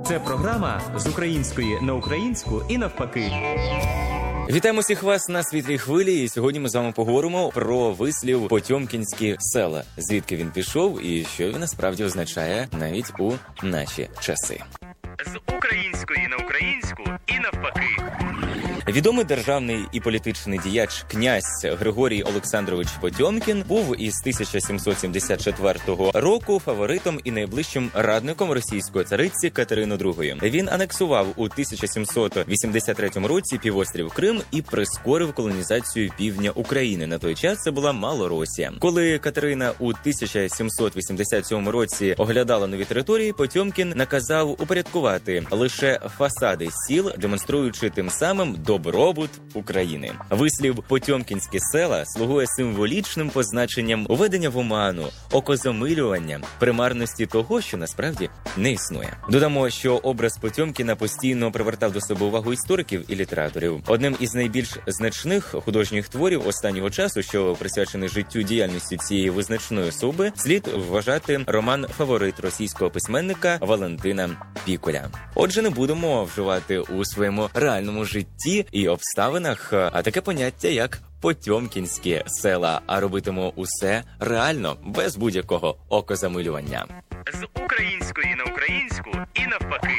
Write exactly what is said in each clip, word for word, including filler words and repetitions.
Це програма з української на українську і навпаки. Вітаємо всіх вас на світлій хвилі, і сьогодні ми з вами поговоримо про вислів «потьомкінські села», звідки він пішов і що він насправді означає навіть у наші часи. З української на українську і навпаки. Відомий державний і політичний діяч князь Григорій Олександрович Потьомкін був із тисяча сімсот сімдесят четвертого року фаворитом і найближчим радником російської цариці Катерини другої. Він анексував у тисяча сімсот вісімдесят третьому році півострів Крим і прискорив колонізацію півдня України. На той час це була Малоросія. Коли Катерина у тисяча сімсот вісімдесят сьомому році оглядала нові території, Потьомкін наказав упорядкувати лише фасади сіл, демонструючи тим самим добробут України. Вислів «потьомкінські села» слугує символічним позначенням уведення в оману, окозамилювання, примарності того, що насправді не існує. Додамо, що образ Потьомкіна постійно привертав до себе увагу істориків і літераторів. Одним із найбільш значних художніх творів останнього часу, що присвячений життю діяльності цієї визначної особи, слід вважати роман «Фаворит» російського письменника Валентина Пікуля. Отже, не будемо вживати у своєму реальному житті і обставинах а таке поняття, як «потьомкінські села», а робитимо усе реально, без будь-якого окозамилювання. З української на українську і навпаки.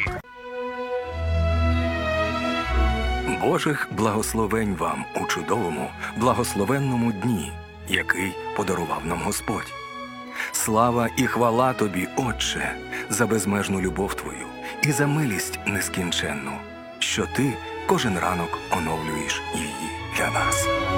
Божих благословень вам у чудовому, благословенному дні, який подарував нам Господь. Слава і хвала Тобі, Отче, за безмежну любов Твою і за милість нескінченну, що Ти кожен ранок оновлюєш її для нас.